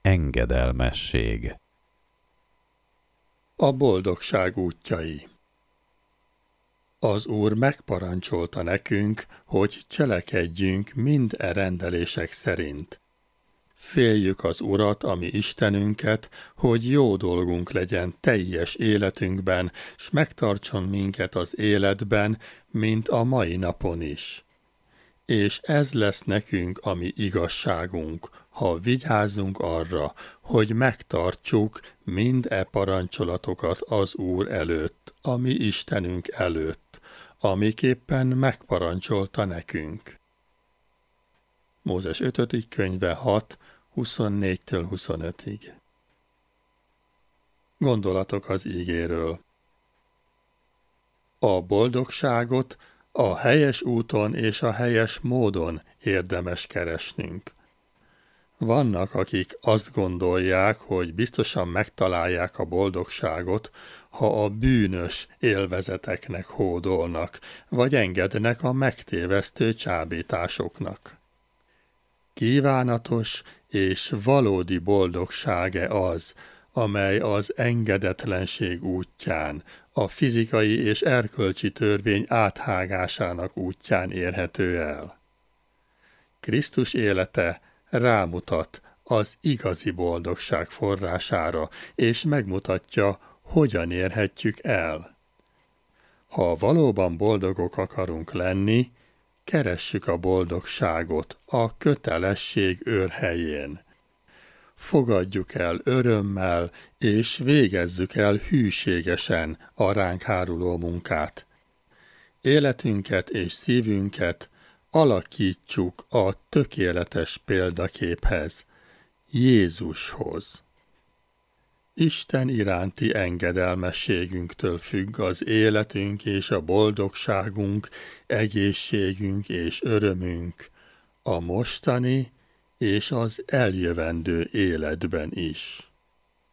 Engedelmesség. A boldogság útjai. Az Úr megparancsolta nekünk, hogy cselekedjünk mind rendelések szerint. Féljük az Urat, a mi Istenünket, hogy jó dolgunk legyen teljes életünkben, s megtartson minket az életben, mint a mai napon is. És ez lesz nekünk a mi igazságunk, ha vigyázzunk arra, hogy megtartsuk mind parancsolatokat az Úr előtt, a mi Istenünk előtt, amiképpen megparancsolta nekünk. Mózes 5. könyve 6, 24-től 25-ig. Gondolatok az ígéről. A boldogságot a helyes úton és a helyes módon érdemes keresnünk. Vannak, akik azt gondolják, hogy biztosan megtalálják a boldogságot, ha a bűnös élvezeteknek hódolnak, vagy engednek a megtévesztő csábításoknak. Kívánatos és valódi boldogság-e az, amely az engedetlenség útján, a fizikai és erkölcsi törvény áthágásának útján érhető el? Krisztus élete rámutat az igazi boldogság forrására, és megmutatja, hogyan érhetjük el. Ha valóban boldogok akarunk lenni, keressük a boldogságot a kötelesség őrhelyén. Fogadjuk el örömmel, és végezzük el hűségesen a ránk háruló munkát. Életünket és szívünket alakítsuk a tökéletes példaképhez, Jézushoz. Isten iránti engedelmességünktől függ az életünk és a boldogságunk, egészségünk és örömünk, a mostani és az eljövendő életben is.